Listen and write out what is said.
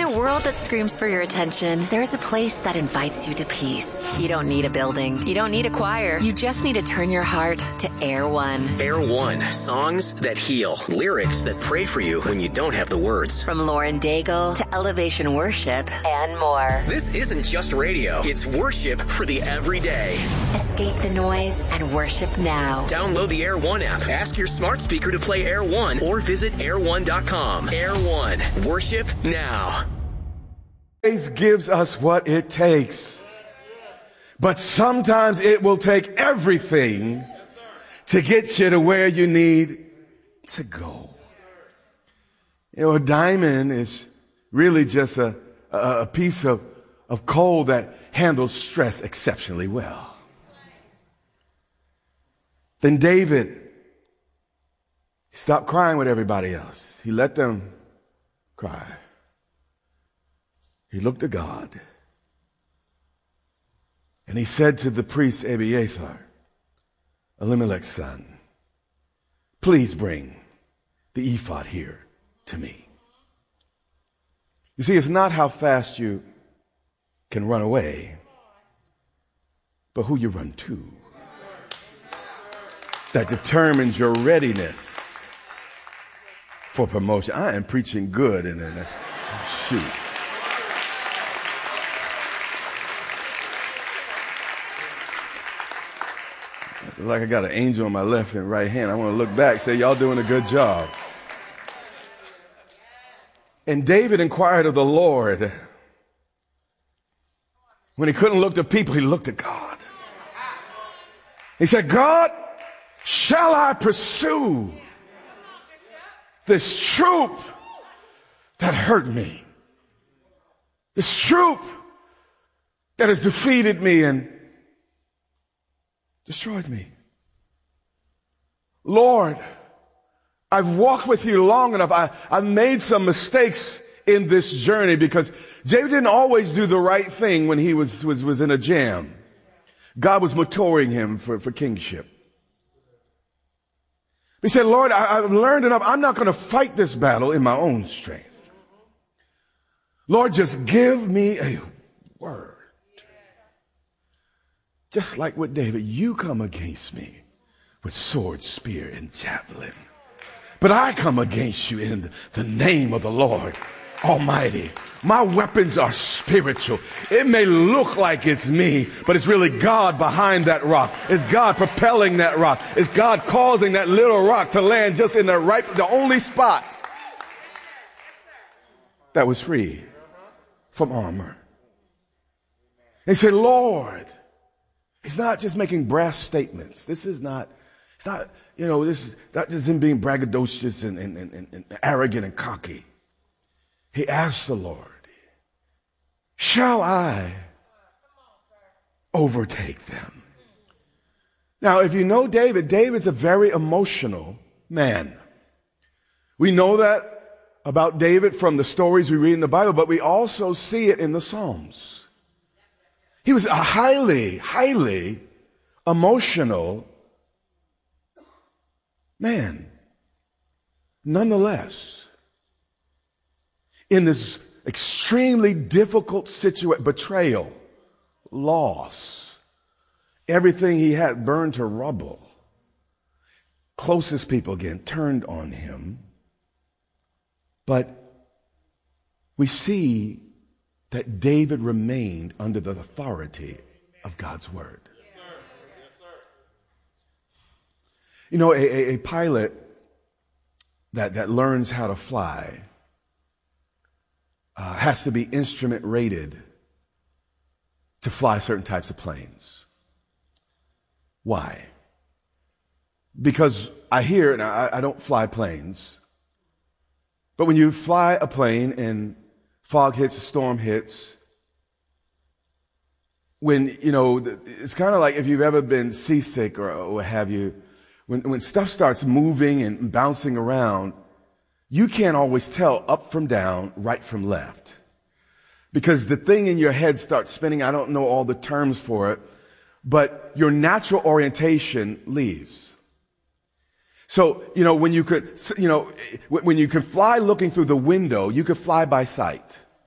a world that screams for your attention, there's a place that invites you to peace. You don't need a building. You don't need a choir. You just need to turn your heart to Air One. Air One. Songs that heal. Lyrics that pray for you when you don't have the words. From Lauren Daigle to Elevation Worship and more. This isn't just radio. It's worship for the everyday. Escape the noise and worship now. Download the Air One app. Ask your smart speaker to play Air One or visit air1.com. Air One. Worship now. Grace gives us what it takes. But sometimes it will take everything to get you to where you need to go. You know, a diamond is really just a piece of coal that handles stress exceptionally well. Then David stopped crying with everybody else. He let them cry. He looked to God. And he said to the priest Abiathar, Elimelech's son, please bring the ephod here to me. You see, it's not how fast you can run away, but who you run to that determines your readiness for promotion. I am preaching good and shoot. I feel like I got an angel on my left and right hand. I want to look back and say, y'all doing a good job. And David inquired of the Lord. When he couldn't look to people, he looked at God. He said, God, shall I pursue this troop that hurt me? This troop that has defeated me and destroyed me. Lord, I've walked with you long enough. I've made some mistakes in this journey because David didn't always do the right thing when he was in a jam. God was maturing him for kingship. He said, Lord, I've learned enough. I'm not going to fight this battle in my own strength. Lord, just give me a word. Just like with David, you come against me with sword, spear, and javelin. But I come against you in the name of the Lord Almighty. My weapons are spiritual. It may look like it's me, but it's really God behind that rock. It's God propelling that rock. It's God causing that little rock to land just in the only spot that was free from armor. They say, Lord, he's not just making brass statements. This is not just him being braggadocious and arrogant and cocky. He asked the Lord, shall I overtake them? Now, if you know David, David's a very emotional man. We know that about David from the stories we read in the Bible, but we also see it in the Psalms. He was a highly, highly emotional man. Nonetheless, in this extremely difficult situation, betrayal, loss, everything he had burned to rubble, closest people again turned on him. But we see that David remained under the authority of God's word. Yes, sir. Yes, sir. You know, a pilot that learns how to fly has to be instrument rated to fly certain types of planes. Why? Because I hear, and I don't fly planes, but when you fly a plane and fog hits, a storm hits, when, you know, it's kind of like if you've ever been seasick or what have you, when stuff starts moving and bouncing around, you can't always tell up from down, right from left. Because the thing in your head starts spinning. I don't know all the terms for it, but your natural orientation leaves. So, you know, when you could fly looking through the window, you could fly by sight.